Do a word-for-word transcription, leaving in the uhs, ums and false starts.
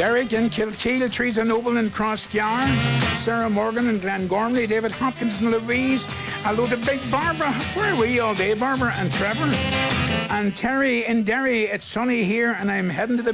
Derek in Kilkeel, Teresa Noble in Crossgyar, Sarah Morgan in Glengormley, David Hopkins and Louise. Hello to Big Barbara. Where are we all day, Barbara and Trevor? And Terry in Derry. It's sunny here and I'm heading to the